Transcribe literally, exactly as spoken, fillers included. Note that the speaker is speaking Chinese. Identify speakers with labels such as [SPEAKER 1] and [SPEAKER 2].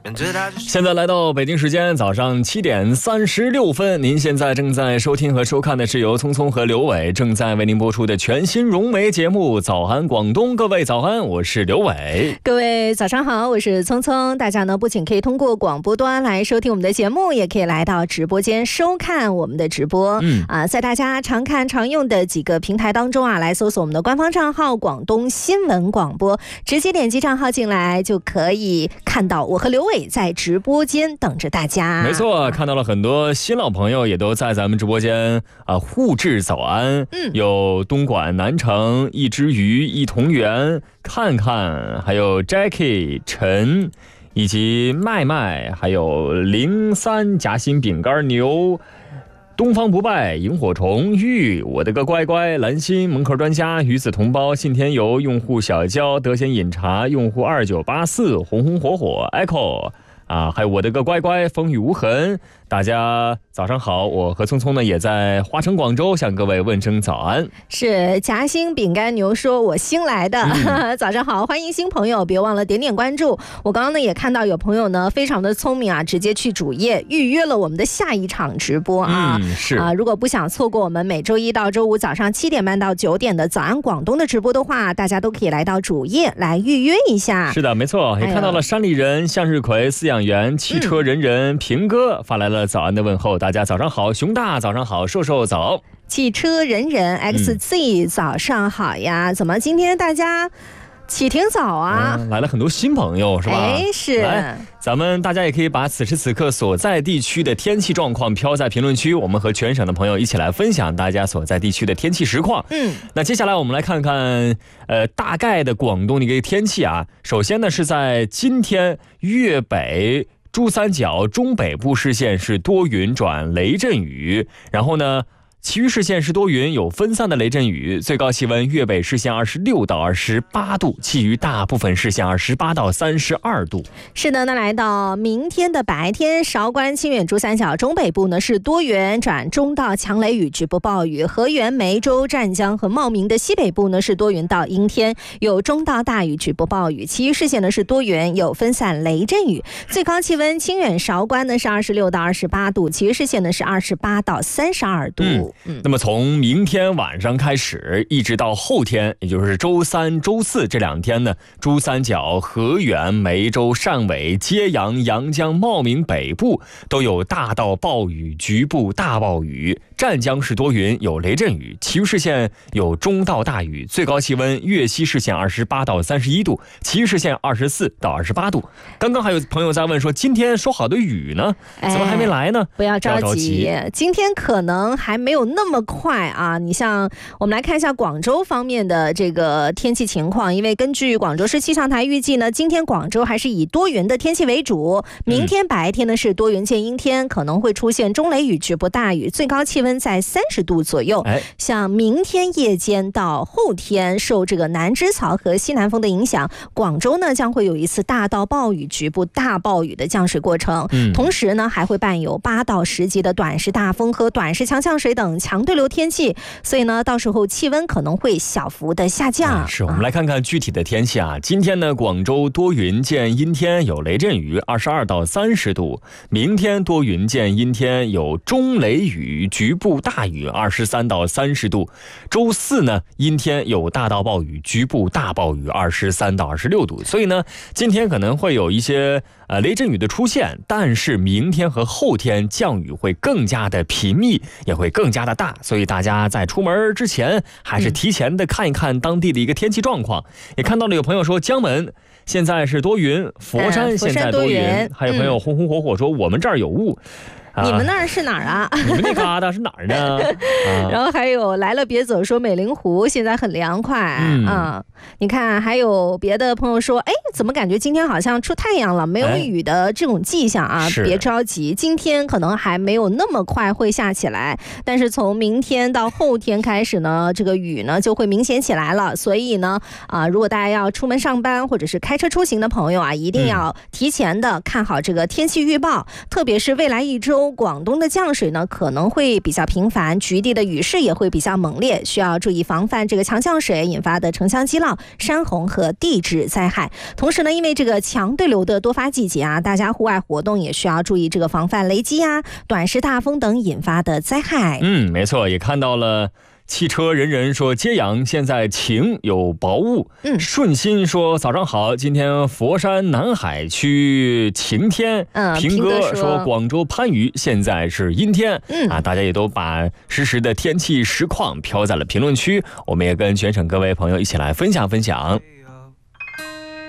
[SPEAKER 1] 现在来到北京时间早上七点三十六分，您现在正在收听和收看的是由聪聪和刘伟正在为您播出的全新融媒节目《早安广东》。各位早安，我是刘伟。
[SPEAKER 2] 各位早上好，我是聪聪。大家呢不仅可以通过广播端来收听我们的节目，也可以来到直播间收看我们的直播。嗯啊，在大家常看常用的几个平台当中啊，来搜索我们的官方账号广东新闻广播，直接点击账号进来就可以看到我和刘伟在直播间等着大家。
[SPEAKER 1] 没错，看到了很多新老朋友也都在咱们直播间啊互致早安。嗯，有东莞南城一只鱼一同源看看，还有 Jackie 陈以及麦麦，还有零三夹心饼干牛。东方不败、萤火虫、玉、我的个乖乖、蓝心、门口专家、鱼子同胞、信天游、用户小娇、德贤饮茶、用户二九八四、红红火火、Echo 啊，还有我的个乖乖、风雨无痕。大家早上好，我和聪聪呢也在花城广州向各位问声早安。
[SPEAKER 2] 是夹心饼干牛说我新来的、嗯、早上好，欢迎新朋友，别忘了点点关注。我刚刚呢也看到有朋友呢非常的聪明啊，直接去主页预约了我们的下一场直播啊。
[SPEAKER 1] 嗯，是
[SPEAKER 2] 啊，如果不想错过我们每周一到周五早上七点半到九点的早安广东的直播的话，大家都可以来到主页来预约一下。
[SPEAKER 1] 是的，没错，也看到了山里人、向日葵、饲养员、汽车人人、平哥发来了早安的问候，大家早上好，熊大早上好，瘦瘦早，
[SPEAKER 2] 汽车人人 X Z、嗯、早上好呀，怎么今天大家起挺早啊、
[SPEAKER 1] 嗯、来了很多新朋友是吧？
[SPEAKER 2] 哎，是。
[SPEAKER 1] 来，咱们大家也可以把此时此刻所在地区的天气状况飘在评论区，我们和全省的朋友一起来分享大家所在地区的天气实况。嗯，那接下来我们来看看呃大概的广东的一个天气啊。首先呢是在今天粤北珠三角中北部市县是多云转雷阵雨，然后呢其余市县是多云，有分散的雷阵雨，最高气温粤北市县二十六到二十八度，其余大部分市县二十八到三十二度。
[SPEAKER 2] 是的，那来到明天的白天，韶关、清远、珠三角中北部呢是多云转中到强雷雨，局部暴雨；河源、梅州、湛江和茂名的西北部呢是多云到阴天，有中到大雨，局部暴雨；其余市县呢是多云，有分散雷阵雨。最高气温，清远、韶关呢是二十六到二十八度，其余市县呢是二十八到三十二度。嗯
[SPEAKER 1] 嗯、那么从明天晚上开始一直到后天，也就是周三周四这两天呢，珠三角、河源、梅州、汕尾、揭阳、阳江、茂名北部都有大到暴雨，局部大暴雨；湛江是多云，有雷阵雨；其余市县有中到大雨。最高气温，粤西市县二十八到三十一度，其余市县二十四到二十八度。刚刚还有朋友在问说，今天说好的雨呢，怎么还没来呢？
[SPEAKER 2] 哎、不要着急，今天可能还没有那么快啊！你像我们来看一下广州方面的这个天气情况，因为根据广州市气象台预计呢，今天广州还是以多云的天气为主，明天白天呢是多云见阴天，可能会出现中雷雨、局部大雨，最高气温在三十度左右。哎、像明天夜间到后天，受这个南支槽和西南风的影响，广州呢将会有一次大到暴雨、局部大暴雨的降水过程，嗯、同时呢还会伴有八到十级的短时大风和短时强降水等强对流天气，所以呢到时候气温可能会小幅的下降。
[SPEAKER 1] 哎、是，我们来看看具体的天气啊。今天呢广州多云见阴天，有雷阵雨，二十二到三十度；明天多云见阴天，有中雷雨，局部大雨，二十三到三十度。周四呢阴天，有大到暴雨，局部大暴雨，二十三到二十六度。所以呢今天可能会有一些呃雷阵雨的出现，但是明天和后天降雨会更加的频密，也会更加的大，所以大家在出门之前还是提前的看一看当地的一个天气状况。嗯、也看到了有朋友说江门现在是多云，佛山现在多云，呃、还有朋友红红火火说我们这儿有雾。
[SPEAKER 2] 啊、你们那儿是哪儿啊？
[SPEAKER 1] 你们那旮瘩是哪儿呢？
[SPEAKER 2] 啊、然后还有来了别走说美龄湖现在很凉快。嗯啊，你看还有别的朋友说，哎，怎么感觉今天好像出太阳了，没有雨的这种迹象啊？别着急，今天可能还没有那么快会下起来，但是从明天到后天开始呢，这个雨呢就会明显起来了。所以呢，啊，如果大家要出门上班或者是开车出行的朋友啊，一定要提前的看好这个天气预报，嗯、特别是未来一周。 州、广东的降水呢可能会比较频繁，局地的雨势也会比较猛烈，需要注意防范这个强降水引发的城乡积涝、山洪和地质灾害。同时呢，因为这个强对流的多发季节啊，大家户外活动也需要注意这个防范雷击啊、短时大风等引发的灾害。
[SPEAKER 1] 嗯，没错，也看到了。汽车人人说揭阳现在晴有薄雾。
[SPEAKER 2] 嗯，
[SPEAKER 1] 顺心说早上好，今天佛山南海区晴天。
[SPEAKER 2] 嗯，
[SPEAKER 1] 平哥
[SPEAKER 2] 说
[SPEAKER 1] 说广州番禺现在是阴天。
[SPEAKER 2] 嗯
[SPEAKER 1] 啊，大家也都把实时的天气实况飘在了评论区，我们也跟全省各位朋友一起来分享分享。